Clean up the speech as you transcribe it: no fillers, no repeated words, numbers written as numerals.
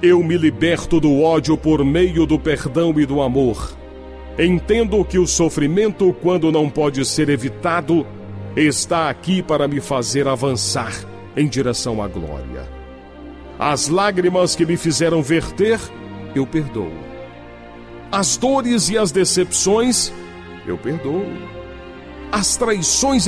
Eu me liberto do ódio por meio do perdão e do amor. Entendo que o sofrimento, quando não pode ser evitado, está aqui para me fazer avançar em direção à glória. As lágrimas que me fizeram verter, eu perdoo. As dores e as decepções, eu perdoo. As traições